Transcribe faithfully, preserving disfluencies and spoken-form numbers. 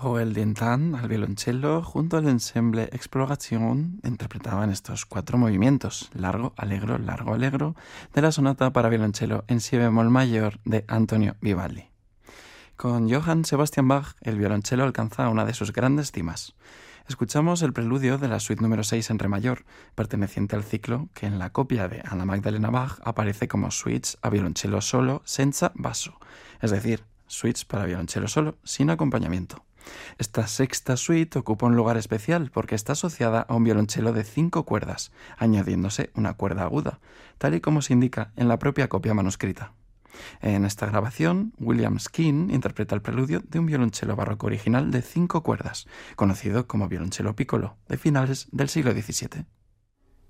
Joël Dintan al violonchelo junto al ensemble Exploration interpretaban estos cuatro movimientos, largo, allegro, largo, allegro, de la sonata para violonchelo en si bemol mayor de Antonio Vivaldi. Con Johann Sebastian Bach, el violonchelo alcanza una de sus grandes cimas. Escuchamos el preludio de la suite número seis en re mayor, perteneciente al ciclo que en la copia de Anna Magdalena Bach aparece como suites a violonchelo solo senza basso, es decir, suites para violonchelo solo sin acompañamiento. Esta sexta suite ocupa un lugar especial porque está asociada a un violonchelo de cinco cuerdas, añadiéndose una cuerda aguda, tal y como se indica en la propia copia manuscrita. En esta grabación, William Skeen interpreta el preludio de un violonchelo barroco original de cinco cuerdas, conocido como violonchelo piccolo, de finales del siglo diecisiete.